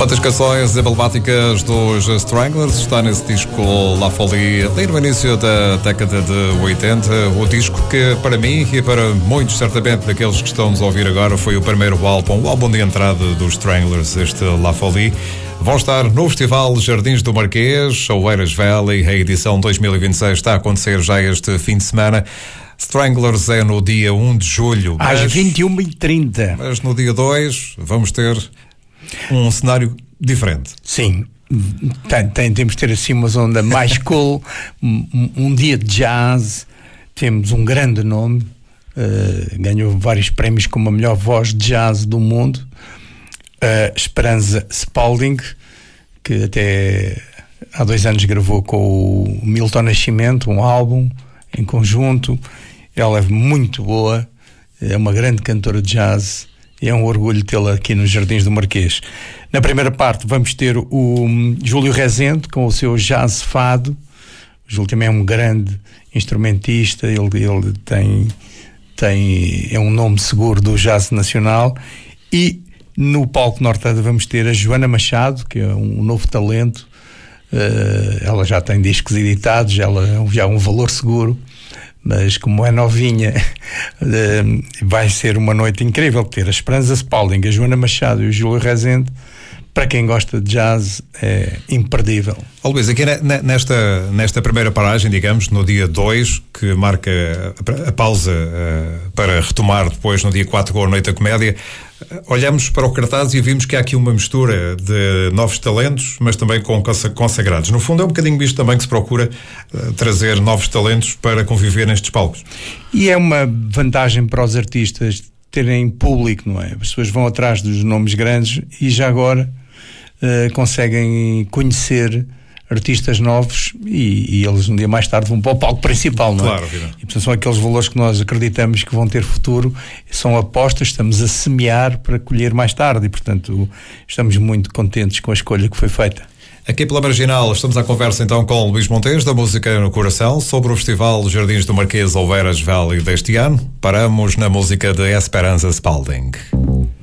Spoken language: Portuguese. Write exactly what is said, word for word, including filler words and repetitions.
Quantas canções emblemáticas dos Stranglers está nesse disco La Folie, ali no início da década de oitenta, o disco que para mim e para muitos certamente daqueles que estão-nos a ouvir agora foi o primeiro álbum, o álbum de entrada dos Stranglers, este La Folie. Vão estar no Festival Jardins do Marquês, Oeiras Valley, a edição dois mil e vinte e seis está a acontecer já este fim de semana. Stranglers é no dia um de julho. Às mas, vinte e uma e trinta. Mas no dia dois vamos ter um cenário diferente. Sim, tem, tem, temos de ter assim uma onda mais cool, um, um dia de jazz, temos um grande nome, uh, ganhou vários prémios como a melhor voz de jazz do mundo, uh, Esperanza Spalding, que até há dois anos gravou com o Milton Nascimento um álbum em conjunto. Ela é muito boa, é uma grande cantora de jazz. É um orgulho tê-la aqui nos Jardins do Marquês. Na primeira parte vamos ter o Júlio Rezende com o seu jazz fado. O Júlio também é um grande instrumentista, ele, ele tem, tem, é um nome seguro do jazz nacional. E no palco norte vamos ter a Joana Machado, que é um novo talento. Uh, ela já tem discos editados, ela já é um valor seguro. Mas como é novinha, vai ser uma noite incrível ter a Esperanza Spalding, a Joana Machado e o Júlio Rezende. Para quem gosta de jazz, é imperdível. Oh, Luís, aqui nesta, nesta primeira paragem, digamos, no dia dois, que marca a, a pausa uh, para retomar depois no dia quatro com a Noite da Comédia, uh, olhamos para o cartaz e vimos que há aqui uma mistura de novos talentos, mas também com consagrados. No fundo é um bocadinho isto também que se procura uh, trazer novos talentos para conviver nestes palcos. E é uma vantagem para os artistas terem público, não é? As pessoas vão atrás dos nomes grandes e já agora Uh, conseguem conhecer artistas novos e, e eles um dia mais tarde vão para o palco principal, não é? Claro, e portanto são aqueles valores que nós acreditamos que vão ter futuro, são apostas, estamos a semear para colher mais tarde e portanto estamos muito contentes com a escolha que foi feita. Aqui pela Marginal estamos à conversa então com Luís Montes, da Música no Coração, sobre o Festival Jardins do Marquês Oeiras Valley deste ano. Paramos na música de Esperanza Spalding.